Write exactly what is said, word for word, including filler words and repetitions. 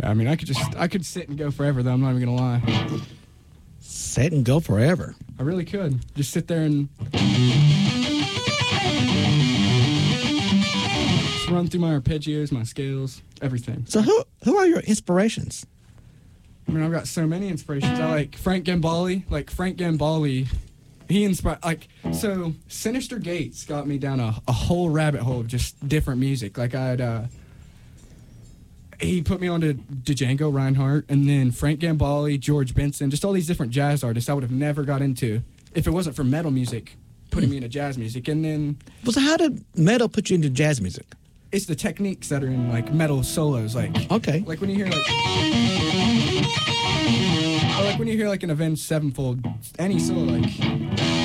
I mean, I could just, I could sit and go forever, though. I'm not even going to lie. Sit and go forever. I really could. Just sit there and just run through my arpeggios, my scales, everything. So who who are your inspirations? I mean, I've got so many inspirations. I like Frank Gambale. Like, Frank Gambale, he inspired, like, so Sinister Gates got me down a, a whole rabbit hole of just different music. Like, I'd, uh, he put me on to Django Reinhardt, and then Frank Gambale, George Benson, just all these different jazz artists I would have never got into if it wasn't for metal music putting me into jazz music. And then... Well, so how did metal put you into jazz music? It's the techniques that are in, like, metal solos. Like, okay. Like, when you hear, like... Or, like, when you hear, like, an Avenged Sevenfold, any solo, like...